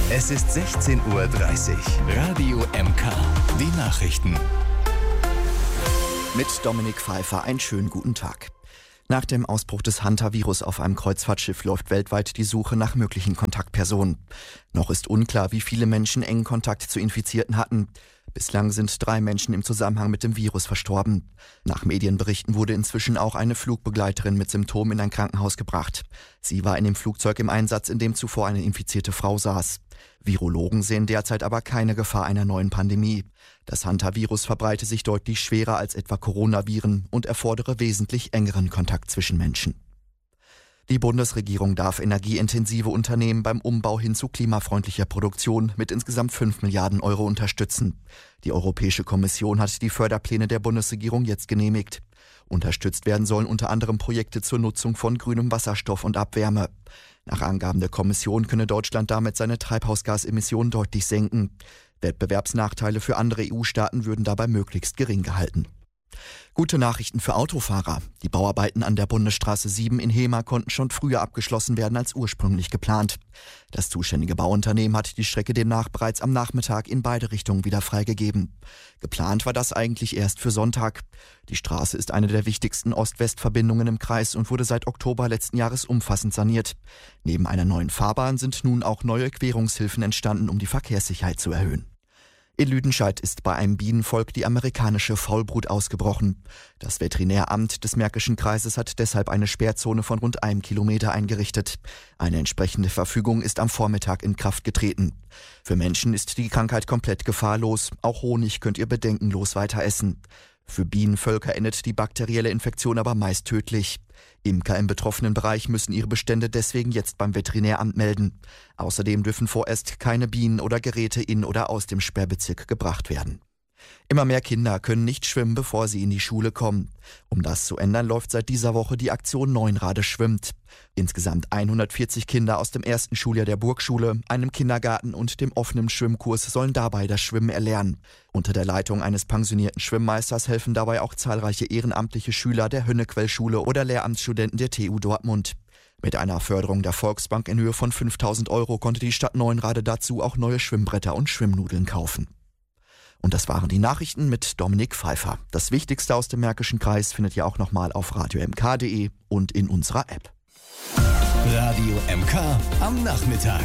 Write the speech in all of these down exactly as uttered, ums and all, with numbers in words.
Es ist sechzehn Uhr dreißig. Radio M K. Die Nachrichten. Mit Dominik Pfeiffer einen schönen guten Tag. Nach dem Ausbruch des Hantavirus auf einem Kreuzfahrtschiff läuft weltweit die Suche nach möglichen Kontaktpersonen. Noch ist unklar, wie viele Menschen engen Kontakt zu Infizierten hatten. Bislang sind drei Menschen im Zusammenhang mit dem Virus verstorben. Nach Medienberichten wurde inzwischen auch eine Flugbegleiterin mit Symptomen in ein Krankenhaus gebracht. Sie war in dem Flugzeug im Einsatz, in dem zuvor eine infizierte Frau saß. Virologen sehen derzeit aber keine Gefahr einer neuen Pandemie. Das Hantavirus verbreite sich deutlich schwerer als etwa Coronaviren und erfordere wesentlich engeren Kontakt zwischen Menschen. Die Bundesregierung darf energieintensive Unternehmen beim Umbau hin zu klimafreundlicher Produktion mit insgesamt fünf Milliarden Euro unterstützen. Die Europäische Kommission hat die Förderpläne der Bundesregierung jetzt genehmigt. Unterstützt werden sollen unter anderem Projekte zur Nutzung von grünem Wasserstoff und Abwärme. Nach Angaben der Kommission könne Deutschland damit seine Treibhausgasemissionen deutlich senken. Wettbewerbsnachteile für andere E U-Staaten würden dabei möglichst gering gehalten. Gute Nachrichten für Autofahrer. Die Bauarbeiten an der Bundesstraße sieben in Hemer konnten schon früher abgeschlossen werden als ursprünglich geplant. Das zuständige Bauunternehmen hat die Strecke demnach bereits am Nachmittag in beide Richtungen wieder freigegeben. Geplant war das eigentlich erst für Sonntag. Die Straße ist eine der wichtigsten Ost-West-Verbindungen im Kreis und wurde seit Oktober letzten Jahres umfassend saniert. Neben einer neuen Fahrbahn sind nun auch neue Querungshilfen entstanden, um die Verkehrssicherheit zu erhöhen. In Lüdenscheid ist bei einem Bienenvolk die amerikanische Faulbrut ausgebrochen. Das Veterinäramt des Märkischen Kreises hat deshalb eine Sperrzone von rund einem Kilometer eingerichtet. Eine entsprechende Verfügung ist am Vormittag in Kraft getreten. Für Menschen ist die Krankheit komplett gefahrlos. Auch Honig könnt ihr bedenkenlos weiter essen. Für Bienenvölker endet die bakterielle Infektion aber meist tödlich. Imker im betroffenen Bereich müssen ihre Bestände deswegen jetzt beim Veterinäramt melden. Außerdem dürfen vorerst keine Bienen oder Geräte in oder aus dem Sperrbezirk gebracht werden. Immer mehr Kinder können nicht schwimmen, bevor sie in die Schule kommen. Um das zu ändern, läuft seit dieser Woche die Aktion Neunrade schwimmt. Insgesamt hundertvierzig Kinder aus dem ersten Schuljahr der Burgschule, einem Kindergarten und dem offenen Schwimmkurs sollen dabei das Schwimmen erlernen. Unter der Leitung eines pensionierten Schwimmmeisters helfen dabei auch zahlreiche ehrenamtliche Schüler der Hönnequell-Schule oder Lehramtsstudenten der T U Dortmund. Mit einer Förderung der Volksbank in Höhe von fünftausend Euro konnte die Stadt Neunrade dazu auch neue Schwimmbretter und Schwimmnudeln kaufen. Und das waren die Nachrichten mit Dominik Pfeiffer. Das Wichtigste aus dem Märkischen Kreis findet ihr auch nochmal auf radio m k punkt d e und in unserer App. Radio M K am Nachmittag.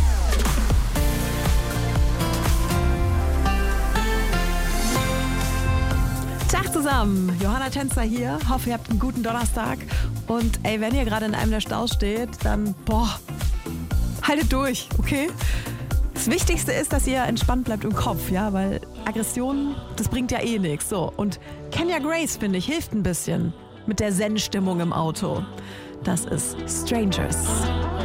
Tag zusammen, Johanna Tänzer hier. Hoffe, ihr habt einen guten Donnerstag. Und ey, wenn ihr gerade in einem der Staus steht, dann, boah, haltet durch, okay? Das Wichtigste ist, dass ihr entspannt bleibt im Kopf, ja, weil Aggression, das bringt ja eh nichts. So, und Kenya Grace, finde ich, hilft ein bisschen mit der Zen-Stimmung im Auto. Das ist Strangers.